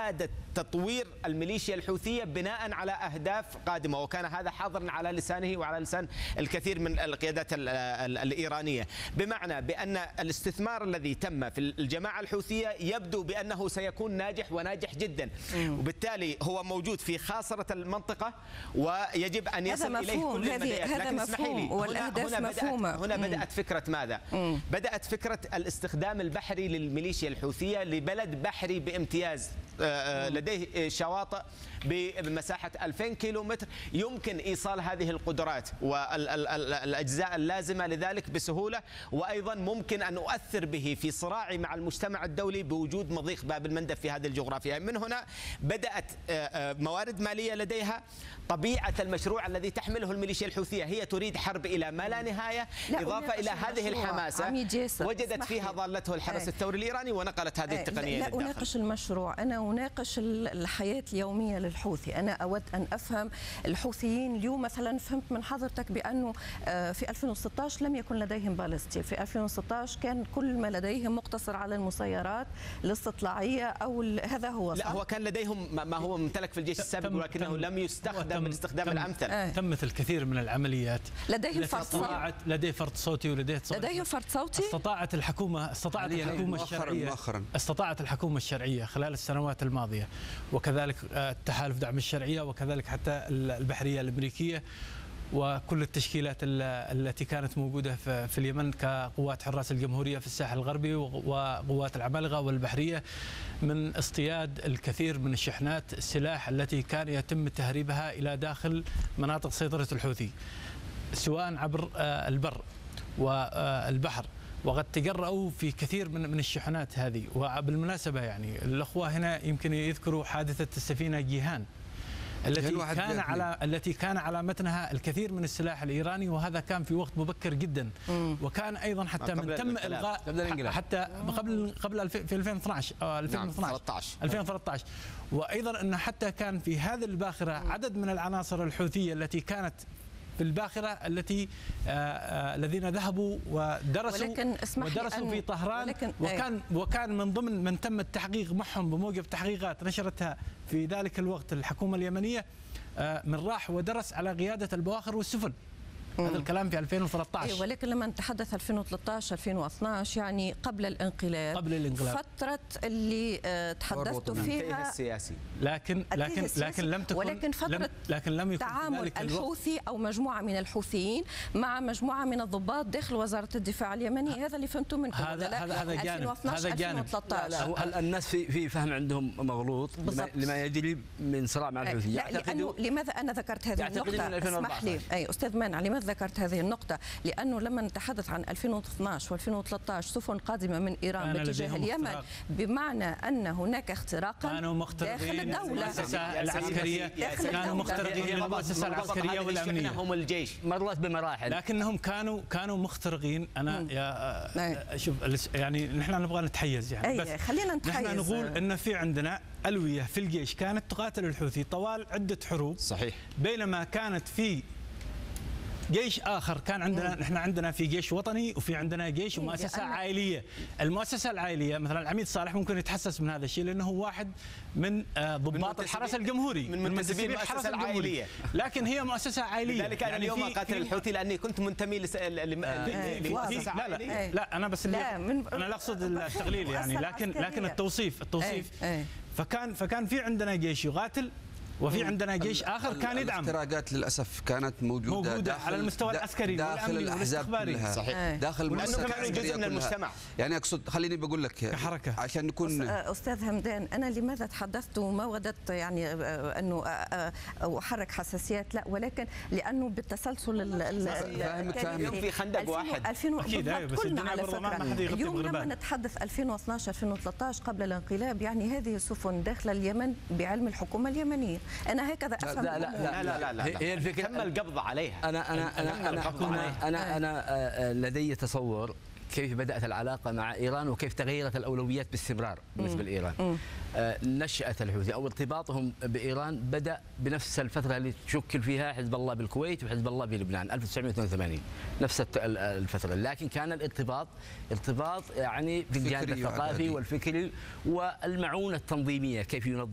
إعادة تطوير الميليشيا الحوثية بناء على أهداف قادمة، وكان هذا حاضرا على لسانه وعلى لسان الكثير من القيادات الإيرانية، بمعنى بأن الاستثمار الذي تم في الجماعة الحوثية يبدو بأنه سيكون ناجح وناجح جدا، وبالتالي هو موجود في خاصرة المنطقة ويجب أن يصل إليه كل المدايات. لكن اسمحي لي، والأهداف مفهومة. هنا بدأت فكرة ماذا؟ بدأت فكرة الاستخدام البحري للميليشيا الحوثية لبلد بحري بامتياز لديه شواطئ بمساحة 2000 كيلومتر، يمكن إيصال هذه القدرات والأجزاء اللازمة لذلك بسهولة، وأيضا ممكن أن أؤثر به في صراعي مع المجتمع الدولي بوجود مضيق باب المندب في هذه الجغرافيا. من هنا بدأت موارد مالية لديها، طبيعة المشروع الذي تحمله الميليشيا الحوثية هي تريد حرب إلى ما لا نهاية، إضافة إلى هذه الحماسة وجدت فيها ضالته الحرس الثوري الإيراني ونقلت هذه التقنية لا أناقش المشروع، أنا أناقش الحياة اليومية للحوثي. أنا أود أن أفهم الحوثيين اليوم. مثلا فهمت من حضرتك بأنه في 2016 لم يكن لديهم بالستيل، في 2016 كان كل ما لديهم مقتصر على المسيرات الاستطلاعية أو هذا هو صح؟ لا، هو كان لديهم ما هو ممتلك في الجيش السابق ولكنه لم يستخدم الاستخدام الأمثل. تمت الكثير من العمليات. لديهم فرد صوتي، لديه فرد صوتي لديهم فرد صوتي. استطاعت الحكومة الشرعية خلال السنوات الماضية، وكذلك التحالف دعم الشرعية، وكذلك حتى البحرية الأمريكية وكل التشكيلات التي كانت موجودة في اليمن كقوات حراس الجمهورية في الساحل الغربي وقوات العمالقة والبحرية، من اصطياد الكثير من الشحنات السلاح التي كان يتم تهريبها إلى داخل مناطق سيطرة الحوثي، سواء عبر البر والبحر. وقد تجرؤوا في كثير من الشحنات هذه. وبالمناسبة يعني الأخوة هنا يمكن يذكروا حادثة السفينة جيهان التي كان على متنها الكثير من السلاح الإيراني، وهذا كان في وقت مبكر جدا، وكان أيضا حتى من تم إلغاء حتى قبل في 2013 وأيضا أن حتى كان في هذه الباخرة عدد من العناصر الحوثية التي كانت في الباخرة الذين ذهبوا ودرسوا في طهران، وكان من ضمن من تم التحقيق معهم بموجب تحقيقات نشرتها في ذلك الوقت الحكومة اليمنية، من راح ودرس على قيادة البواخر والسفن. هذا الكلام في 2013. ولكن لما نتحدث 2013 2012 يعني قبل الانقلاب فترة اللي تحدثت فيها السياسي، لكن لم تكن، ولكن فترة لم يكن تعامل الحوثي أو مجموعة من الحوثيين مع مجموعة من الضباط داخل وزارة الدفاع اليمنية. هذا اللي فهمته منكم. هذا جانب. 2013 الناس في فهم عندهم مغلوط لما يجري من صراع مع الحوثي. لأنه لماذا أنا ذكرت هذه النقطة؟ اسمح لي أستاذ مانع، لماذا ذكرت هذه النقطة؟ لأنه لما نتحدث عن 2012 و2013 سفن قادمة من إيران باتجاه اليمن، بمعنى أن هناك اختراقا داخل الدولة. كانوا مخترقين للمؤسسة العسكرية والأمنية، هم الجيش مرت بمراحل، لكنهم كانوا مخترقين. أنا شوف يعني نحن نبغى نتحيز يعني، بس خلينا نتحيز. نحن نقول أن في عندنا ألوية في الجيش كانت تقاتل الحوثي طوال عدة حروب، صحيح، بينما كانت في جيش آخر كان عندنا. نحن عندنا في جيش وطني وفي عندنا جيش ومؤسسة عائلية. المؤسسة العائلية مثلا العميد صالح ممكن يتحسس من هذا الشيء لأنه واحد من ضباط الحرس الجمهوري، من منتسبين المؤسسة العائلية، لكن هي مؤسسة عائلية. لذلك أنا اليوم أقاتل الحوثي لأني كنت منتمي لمؤسسة عائلية. لا أنا بس أنا لا أقصد التغليل يعني، لكن التوصيف فكان في عندنا جيش يقاتل، وفي عندنا جيش آخر كان يدعم. الاختراقات للأسف كانت موجودة على المستوى العسكري داخل الأحزاب كلها، صحيح، داخل المؤسسة كانوا جزء من المجتمع. يعني أقصد، خليني بقول لك كحركة عشان نكون أستاذ همدان، أنا لماذا تحدثت وما وددت يعني أنه أحرك حساسيات، لا، ولكن لأنه بالتسلسل فاهمك في خندق واحد. كلنا على فكرة اليوم لما نتحدث 2012 2013 قبل الانقلاب، يعني هذه السفن داخل اليمن بعلم الحكومة اليمنية. أنا هكذا أفهم. لا هي الفكرة تم القبض عليها. أنا لدي تصور كيف بدأت العلاقة مع إيران وكيف تغيرت الأولويات باستمرار بالنسبة لإيران. نشأة الحوثي أو ارتباطهم بإيران بدأ بنفس الفترة اللي تشكل فيها حزب الله بالكويت وحزب الله في لبنان 1982، نفس الفترة، لكن كان الارتباط يعني في الجانب الثقافي والفكري والمعونة التنظيمية، كيف ينظم